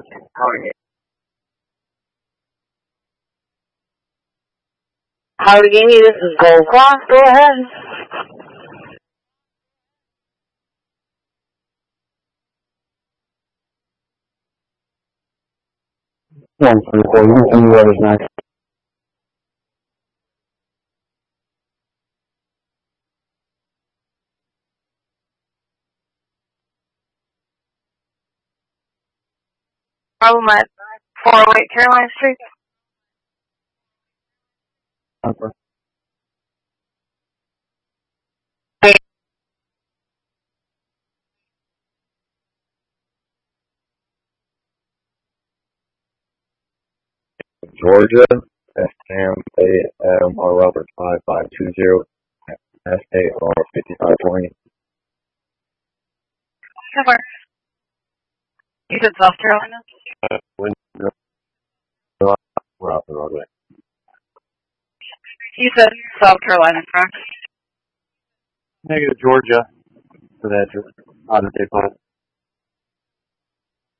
Allegheny, this is Gold Fox. Go ahead. 134, you tell me what is next. Problem at 408 Caroline Street. Okay. Georgia, SAM, or Robert 5520, SAR 5520. Somewhere. You said South Carolina? We're out the roadway. You said South Carolina, correct? Negative Georgia for that out of date